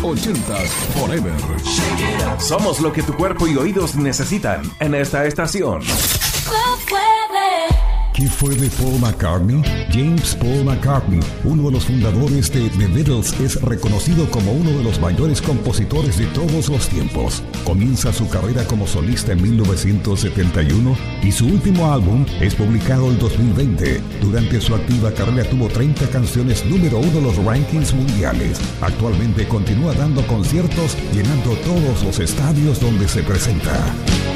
80s Forever. Somos lo que tu cuerpo y oídos necesitan en esta estación. ¿Qué fue de Paul McCartney? James Paul McCartney, uno de los fundadores de The Beatles, es reconocido como uno de los mayores compositores de todos los tiempos. Comienza su carrera como solista en 1971 y su último álbum es publicado en 2020. Durante su activa carrera tuvo 30 canciones número 1 de los rankings mundiales. Actualmente continúa dando conciertos, llenando todos los estadios donde se presenta.